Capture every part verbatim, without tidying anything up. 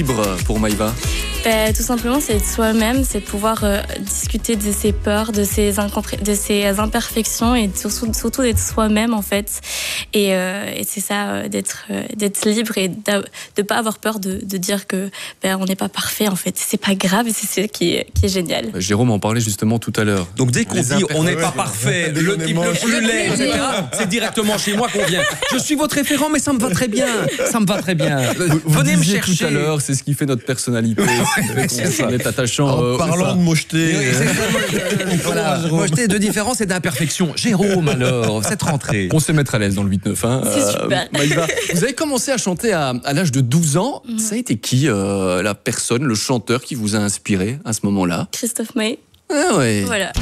libre pour Maïva? Ben, tout simplement, c'est être soi-même, c'est pouvoir euh, discuter de ses peurs, de ses, incompré- de ses imperfections et surtout, surtout d'être soi-même en fait. Et, euh, et c'est ça, euh, d'être, euh, d'être libre et de ne pas avoir peur de, de dire que ben, on n'est pas parfait en fait. C'est pas grave, c'est ça qui est, qui est génial. Jérôme en parlait justement tout à l'heure. Donc dès qu'on Les dit imper- on n'est ouais, pas ouais. parfait, le type le plus laid, et cetera, c'est directement chez moi qu'on vient. Je suis votre référent, mais ça me va très bien. Ça me va très bien. Vous, Venez me disiez chercher. tout à l'heure, c'est ce qui fait notre personnalité. On est attachant. En euh, parlant de mocheté. Voilà, mocheté de différence et d'imperfection. Jérôme, alors, cette rentrée. on sait mettre à l'aise dans le huit neuf. Hein. C'est super. Maïva, vous avez commencé à chanter à, à l'âge de douze ans. Mhm. Ça a été qui euh, la personne, le chanteur qui vous a inspiré à ce moment-là? Christophe Maé, Ah ouais. voilà.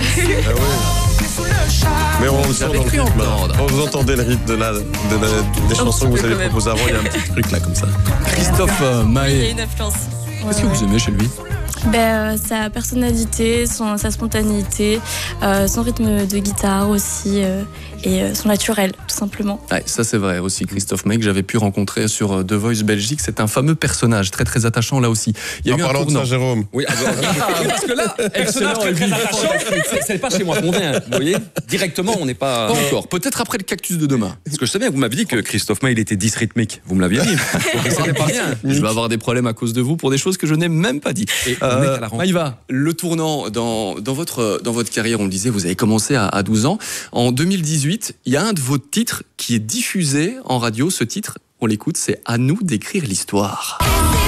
Mais on le Vous sent avez dans le cru rythme. entendre. Quand vous entendez le rythme de la, de la- des chansons que vous avez proposées avant, il y a un petit truc là comme ça. Christophe euh, Il y a Maé. une influence. Qu'est-ce Ouais, que ouais. vous aimez chez lui? Ben, euh, sa personnalité, son, sa spontanéité, euh, son rythme de guitare aussi, euh, et euh, son naturel, tout simplement. Ouais, ça c'est vrai aussi, Christophe Maé, que j'avais pu rencontrer sur euh, The Voice Belgique. C'est un fameux personnage, très très attachant là aussi. Il y a En eu un parlant de tournant. ça, Jérôme. Oui, alors, parce que là, personnage très, très attachant, c'est- c'est pas chez moi qu'on vient. Vous voyez, directement, on n'est pas. Pas encore, peut-être après le cactus de demain. Parce que je sais bien, vous m'avez dit que Christophe Maé, il était dysrythmique. Vous me l'aviez dit. Donc, c'était pas bien. Je vais avoir des problèmes à cause de vous pour des choses que je n'ai même pas dit. Et on est à la rentrée. Maïva, le tournant dans, dans, votre, dans votre carrière, on le disait, vous avez commencé à, à douze ans. En deux mille dix-huit, il y a un de vos titres qui est diffusé en radio. Ce titre, on l'écoute, c'est « À nous d'écrire l'histoire ».